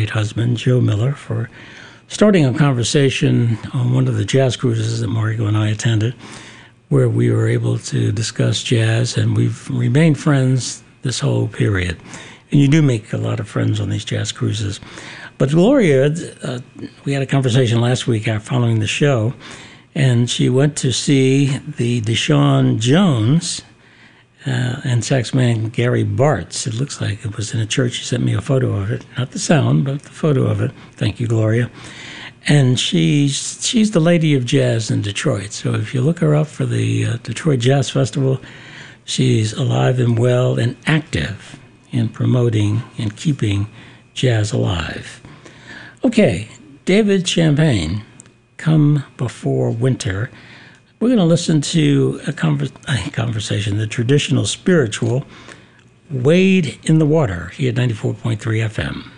late husband, Joe Miller, for starting a conversation on one of the jazz cruises that Margo and I attended, where we were able to discuss jazz, and we've remained friends this whole period. And you do make a lot of friends on these jazz cruises. But Gloria, we had a conversation last week following the show, and she went to see the Deshawn Jones and sax man Gary Bartz. It looks like it was in a church. She sent me a photo of it. Not the sound, but the photo of it. Thank you, Gloria. And she's the lady of jazz in Detroit. So if you look her up for the Detroit Jazz Festival, she's alive and well and active in promoting and keeping jazz alive. Okay, David Champagne, Come Before Winter. We're going to listen to a conversation, the traditional spiritual, Wade in the Water, here at 94.3 FM.